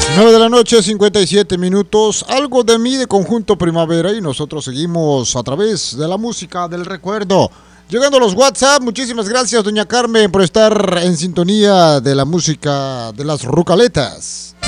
9 de la noche, 57 minutos. Algo de mí de Conjunto Primavera y nosotros seguimos a través de la música del recuerdo. Llegando a los WhatsApp, muchísimas gracias, doña Carmen, por estar en sintonía de la música de las rucaletas.